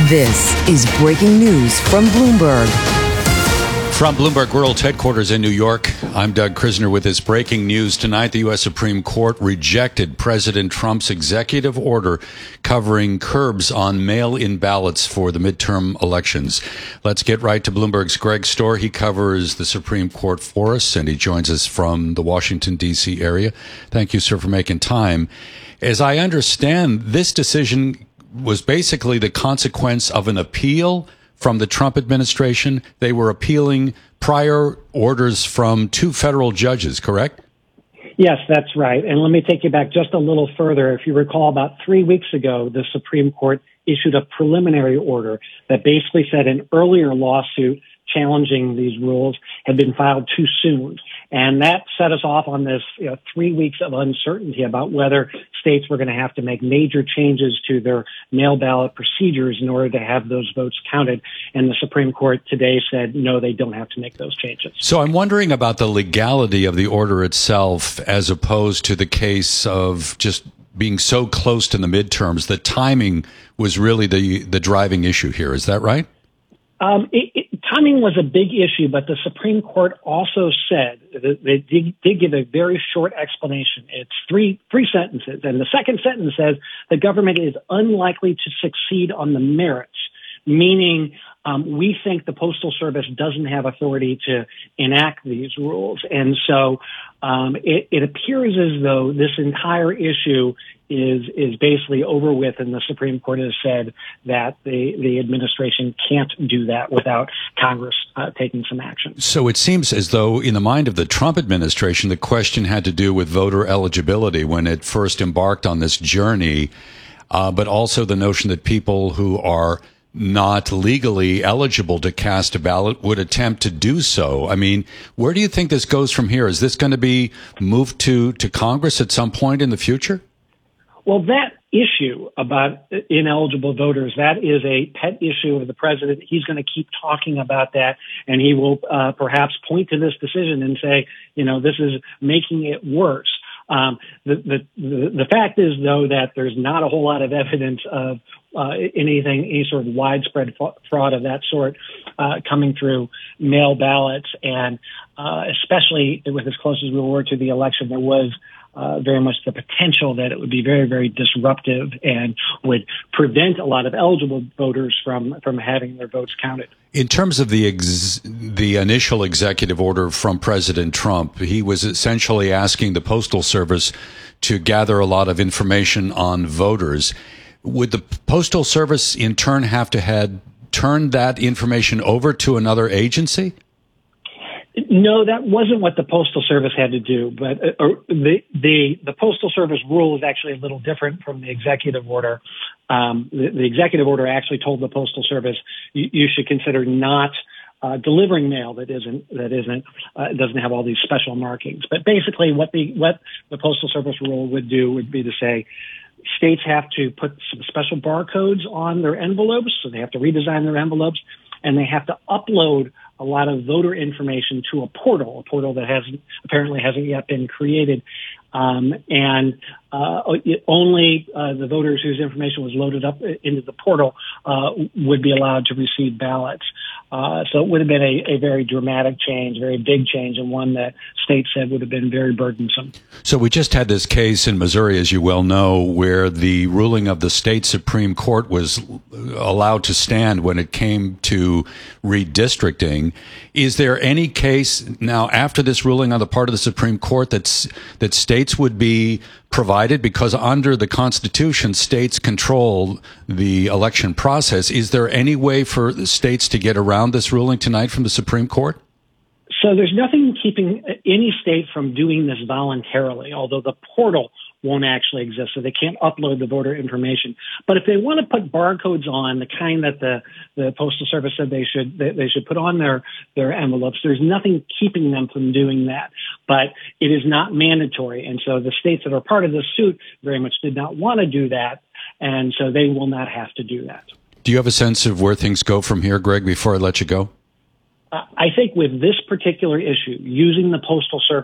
This is breaking news from Bloomberg. From Bloomberg World Headquarters in New York, I'm Doug Krisner with this breaking news. Tonight, the U.S. Supreme Court rejected President Trump's executive order covering curbs on mail-in ballots for the midterm elections. Let's get right to Bloomberg's Greg Stohr. He covers the Supreme Court for us, and he joins us from the Washington, D.C. area. Thank you, sir, for making time. As I understand, this decision was basically the consequence of an appeal from the Trump administration. They were appealing prior orders from two federal judges, correct? Yes, that's right. And let me take you back just a little further. If you recall, about 3 weeks ago, the Supreme Court issued a preliminary order that basically said an earlier lawsuit challenging these rules had been filed too soon. And that set us off on this 3 weeks of uncertainty about whether states were going to have to make major changes to their mail ballot procedures in order to have those votes counted. And the Supreme Court today said, no, they don't have to make those changes. So I'm wondering about the legality of the order itself as opposed to the case of just being so close to the midterms. The timing was really the driving issue here. Is that right? Timing was a big issue, but the Supreme Court also said that they did give a very short explanation. It's three sentences, and the second sentence says the government is unlikely to succeed on the merits, meaning we think the Postal Service doesn't have authority to enact these rules. And so it appears as though this entire issue is basically over with, and the Supreme Court has said that the administration can't do that without Congress taking some action. So it seems as though in the mind of the Trump administration, the question had to do with voter eligibility when it first embarked on this journey, but also the notion that people who are not legally eligible to cast a ballot would attempt to do so. I mean, where do you think this goes from here? Is this going to be moved to Congress at some point in the future? Well, that issue about ineligible voters, that is a pet issue of the president. He's going to keep talking about that, and he will perhaps point to this decision and say, this is making it worse. The fact is, though, that there's not a whole lot of evidence of any sort of widespread fraud of that sort coming through mail ballots, and especially with as close as we were to the election, there was very much the potential that it would be very, very disruptive and would prevent a lot of eligible voters from having their votes counted. In terms of the initial executive order from President Trump, he was essentially asking the Postal Service to gather a lot of information on voters. Would the Postal Service in turn have to turn that information over to another agency? No, that wasn't what the Postal Service had to do, but the Postal Service rule is actually a little different from the executive order. The executive order actually told the Postal Service you should consider not delivering mail that doesn't have all these special markings. But basically, what the Postal Service rule would do would be to say states have to put some special barcodes on their envelopes, so they have to redesign their envelopes, and they have to upload a lot of voter information to a portal that apparently hasn't yet been created. And only the voters whose information was loaded up into the portal would be allowed to receive ballots. So it would have been a very dramatic change, very big change, and one that states said would have been very burdensome. So we just had this case in Missouri, as you well know, where the ruling of the state Supreme Court was allowed to stand when it came to redistricting. Is there any case now after this ruling on the part of the Supreme Court that states would be provided, because under the Constitution, states control the election process? Is there any way for the states to get around this ruling tonight from the Supreme Court? So there's nothing keeping any state from doing this voluntarily, although the portal won't actually exist, so they can't upload the voter information. But if they want to put barcodes on, the kind that the Postal Service said they should put on their envelopes, there's nothing keeping them from doing that. But it is not mandatory, and so the states that are part of this suit very much did not want to do that, and so they will not have to do that. Do you have a sense of where things go from here, Greg, before I let you go? I think with this particular issue, using the Postal Service